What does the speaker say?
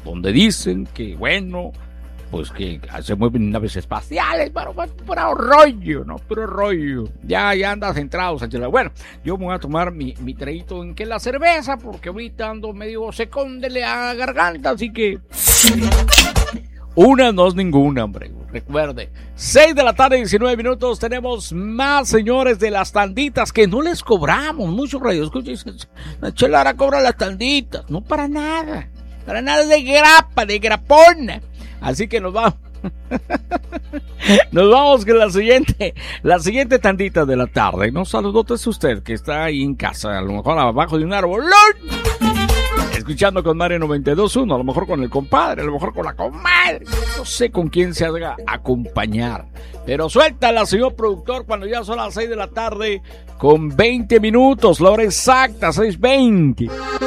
donde dicen que, bueno, pues que se mueven naves espaciales, pero puro rollo, ¿no? Puro rollo. Ya anda centrado, Sánchez. Bueno, yo me voy a tomar mi traguito en que la cerveza, porque ahorita ando medio secón de la garganta, así que... Una no es ninguna, hombre. Recuerde, 6 de la tarde, 19 minutos. Tenemos más, señores, de las tanditas que no les cobramos. Muchos radios escuchan, la Chelara cobra las tanditas. No para nada. Para nada de grapa, de grapona. Así que nos vamos. Nos vamos con la siguiente tandita de la tarde. No saludotes usted que está ahí en casa, a lo mejor abajo de un árbol, escuchando con Mario 92.1, a lo mejor con el compadre, a lo mejor con la comadre, no sé con quién se haga acompañar, pero suéltala, señor productor, cuando ya son las 6 de la tarde con 20 minutos, la hora exacta, 6:20.